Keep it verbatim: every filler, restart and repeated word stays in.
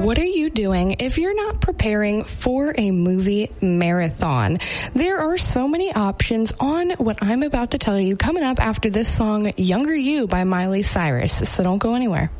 What are you doing if you're not preparing for a movie marathon? There are so many options on what I'm about to tell you coming up after this song, Younger You by Miley Cyrus. So don't go anywhere.